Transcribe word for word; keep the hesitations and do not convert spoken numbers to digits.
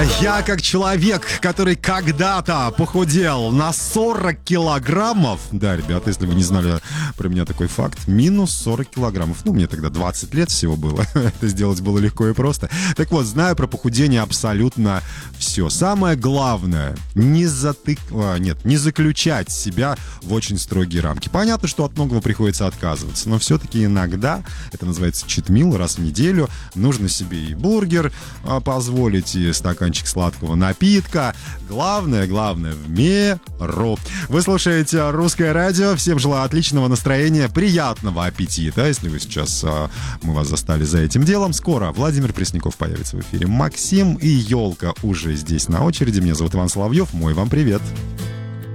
Я как человек, который когда-то похудел на сорок килограммов. Да, ребята, если вы не знали про меня такой факт, минус сорок килограммов. Ну, мне тогда двадцать лет всего было. Это сделать было легко и просто. Так вот, знаю про похудение абсолютно все. Самое главное, не затык... а, нет, не заключать себя в очень строгие рамки. Понятно, что от многого приходится отказываться, но все-таки иногда, это называется читмил, раз в неделю, нужно себе и бургер а, позволить, и стаканчик сладкого напитка. Главное, главное, в меру. Вы слушаете «Русское радио». Всем желаю отличного настроения, приятного аппетита. Если вы сейчас, а, мы вас застали за этим делом, скоро Владимир Пресняков появится в эфире. Максим и Елка уже здесь на очереди. Меня зовут Иван Соловьев. Мой вам привет.